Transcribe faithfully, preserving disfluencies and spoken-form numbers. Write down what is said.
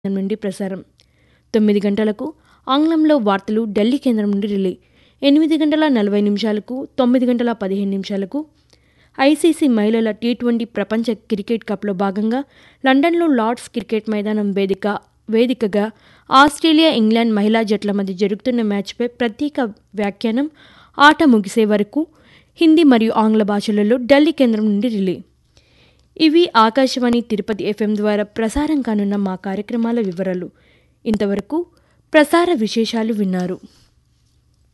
నుండి ప్రసారం. తొమ్మిది గంటలకు ఆంగ్లంలో వార్తలు ఢిల్లీ కేంద్రం నుండి రిలే. ఎనిమిది గంటల నలభై నిమిషాలకు, తొమ్మిది గంటల పదిహేను నిమిషాలకు ఐసీసీ మహిళల టీ ట్వంటీ ప్రపంచ క్రికెట్ కప్లో భాగంగా లండన్లో లార్డ్స్ క్రికెట్ మైదానం వేదిక వేదికగా ఆస్ట్రేలియా, ఇంగ్లాండ్ మహిళా జట్ల మధ్య జరుగుతున్న మ్యాచ్పై ప్రత్యేక వ్యాఖ్యానం ఆట ముగిసే వరకు హిందీ మరియు ఆంగ్ల భాషలలో ఢిల్లీ కేంద్రం నుండి రిలే. ఇవి ఆకాశవాణి తిరుపతి ఎఫ్ఎం ద్వారా ప్రసారం కానున్న మా కార్యక్రమాల వివరాలు. ఇంతవరకు ప్రసార విశేషాలు విన్నారు.